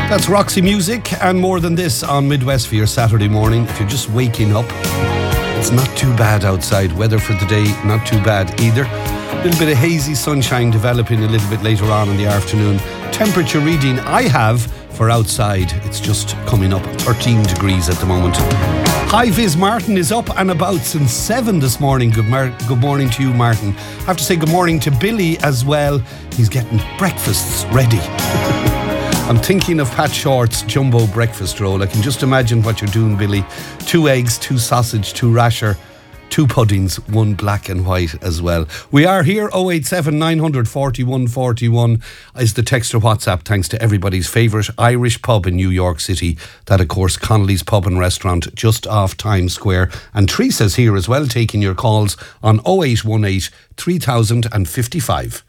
That's Roxy Music and More Than This on Midwest for your Saturday morning. If you're just waking up, it's not too bad outside. Weather for the day, not too bad either. A little bit of hazy sunshine developing a little bit later on in the afternoon. Temperature reading I have for outside, it's just coming up 13 degrees at the moment. High Vis Martin is up and about since 7 this morning. Good morning to you, Martin. I have to say good morning to Billy as well. He's getting breakfasts ready. I'm thinking of Pat Short's jumbo breakfast roll. I can just imagine what you're doing, Billy. 2 eggs, 2 sausage, 2 rasher, 2 puddings, 1 black and white as well. We are here, 087 941 41 is the text or WhatsApp, thanks to everybody's favourite Irish pub in New York City. That, of course, Connolly's Pub and Restaurant, just off Times Square. And Teresa's here as well, taking your calls on 0818 3055.